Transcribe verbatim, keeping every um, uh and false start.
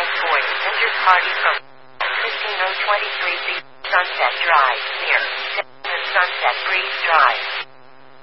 five forty. Enters party from fifteen oh twenty-three B. Sunset Drive, near Sunset Breeze Drive.